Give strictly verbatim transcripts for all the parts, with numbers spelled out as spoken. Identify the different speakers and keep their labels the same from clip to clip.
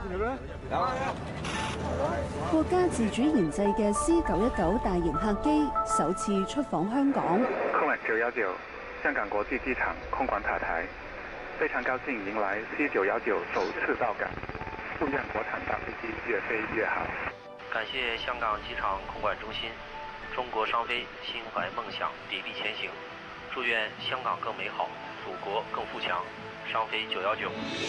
Speaker 1: 國家自主研製嘅 C 九一九大型客機首次出訪香港。
Speaker 2: 空管九一九香港國際機場空管塔台，非常高興迎來 C 九一九首次到港，祝願國產大飛機越飛越好。
Speaker 3: 感謝香港機場空管中心，中國商飛心懷夢想，砥砺前行，祝願香港更美好，祖國更富強。商飛九一九。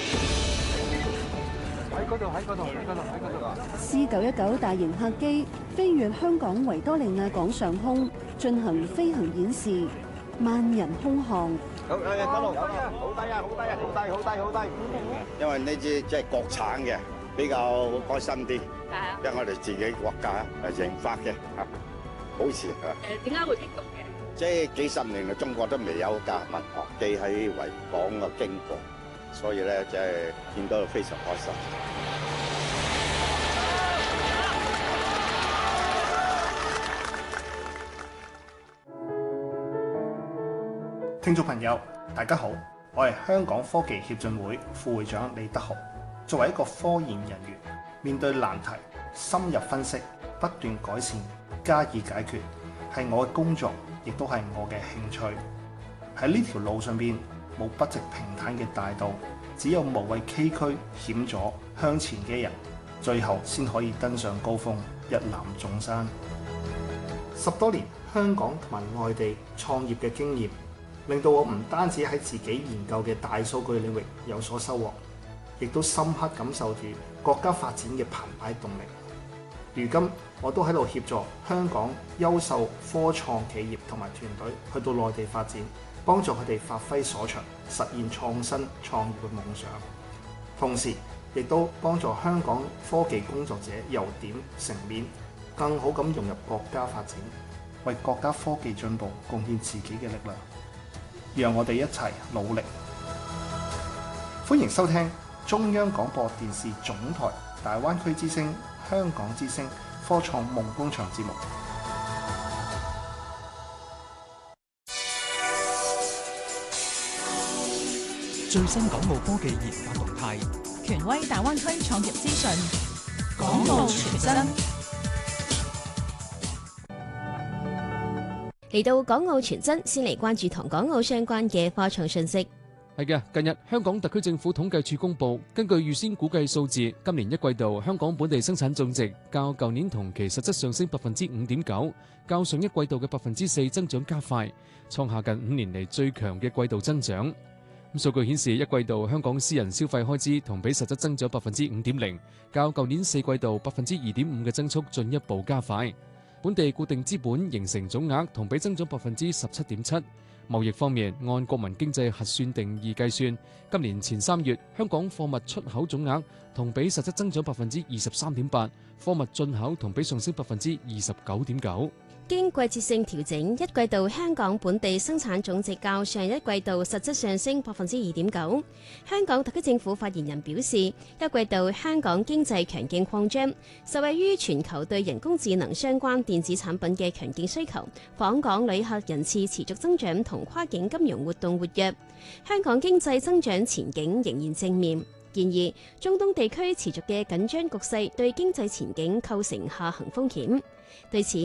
Speaker 4: 喺嗰度，喺嗰度，喺嗰度，喺嗰度。
Speaker 1: C 九一九大型客機飛越香港維多利亞港上空，進行飛行演示，萬人空巷。
Speaker 5: 好，誒，嗰度，好低啊，好低啊，好低，好低，好低。因為呢支即係國產嘅，比較開心啲。係啊。因為我哋自己國家誒研發嘅，嚇，好事啊。
Speaker 6: 誒，點解會激動嘅？
Speaker 5: 即係幾十年嚟，中國都未有架民航機喺維港嘅經過。所以咧，即係見到非常開心。
Speaker 7: 聽眾朋友，大家好，我係香港科技協進會副會長李德豪。作為一個科研人員，面對難題，深入分析，不斷改善，加以解決，係我嘅工作，亦都係我嘅興趣。喺呢條路上邊，冇不直平坦嘅大道，只有無畏崎嶇險阻向前嘅人，最後先可以登上高峰，一覽眾山。十多年香港同埋外地創業嘅經驗，令到我唔單止喺自己研究嘅大數據領域有所收穫，亦都深刻感受住國家發展嘅澎湃動力。如今我都喺度協助香港優秀科創企業同埋團隊去到內地發展，幫助佢哋發揮所長，實現創新創業嘅夢想。同時，亦都幫助香港科技工作者由點成面，更好咁融入國家發展，為國家科技進步貢獻自己嘅力量。讓我哋一齊努力。歡迎收聽中央廣播電視總台大灣區之聲、香港之聲科創夢工場節目。
Speaker 8: 最新港澳科技研發動態，
Speaker 9: 權威大灣區創業資訊，
Speaker 8: 港澳全真。
Speaker 10: 嚟到港澳全真，先嚟關注同港澳相關嘅科創信息。
Speaker 11: 係嘅，近日香港特區政府統計處公佈，根據預先估計數字，今年一季度香港本地生產總值較舊年同期實質上升百分之五點九，較上一季度嘅百分之四增長加快，創下近五年嚟最強嘅季度增長。數據顯示，一季度香港私人消費開支同比實質增長百分之五點零，較舊年四季度百分之二點五嘅增速進一步加快。本地固定資本形成總額同比增長百分之十七點七。貿易方面，按國民經濟核算定義計算，今年前三月香港貨物出口總額同比實質增長百分之二十三點八，貨物進口同比上升百分之二十九點九。
Speaker 10: 經季節性調整，一季度香港本地生產總值較上一季度實質上升百分之二點九。香港特區政府發言人表示，一季度香港經濟強勁擴張，受惠於全球對人工智能相關電子產品嘅強勁需求，訪港旅客人次持續增長同跨境金融活動活躍，香港經濟增長前景仍然正面。然而，中東地區持續嘅緊張局勢對經濟前景構成下行風險。對此，